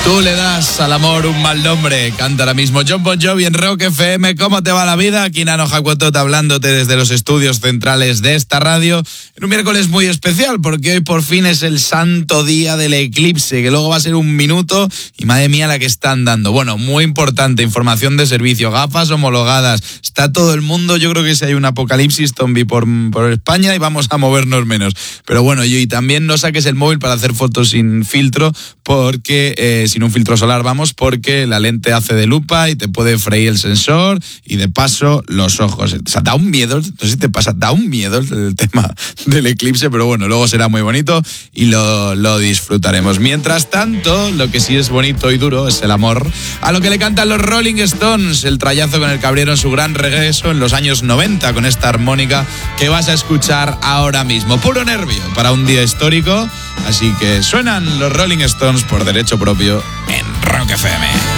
Tú le das al amor un mal nombre. Canta ahora mismo Jon Bon Jovi en Rock FM. ¿Cómo te va la vida? Aquí Nano Hakuotot hablándote desde los estudios centrales de esta radio. En un miércoles muy especial porque hoy por fin es el santo día del eclipse, que luego va a ser 1 minuto y madre mía la que están dando. Bueno, muy importante, información de servicio, gafas homologadas. Está todo el mundo, yo creo que si hay un apocalipsis zombie por España y vamos a movernos menos. Pero bueno, y también no saques el móvil para hacer fotos sin filtro, porque sin un filtro solar, porque la lente hace de lupa y te puede freír el sensor y de paso los ojos. O sea, da un miedo, no sé si te pasa, da un miedo el tema del eclipse, pero bueno, luego será muy bonito y lo disfrutaremos. Mientras tanto, lo que sí es bonito y duro es el amor, a lo que le cantan los Rolling Stones, el trayazo con el que abrieron su gran regreso en los años 90 con esta armónica que vas a escuchar ahora mismo. Puro nervio para un día histórico, así que suenan los Rolling Stones por derecho propio en Rock FM.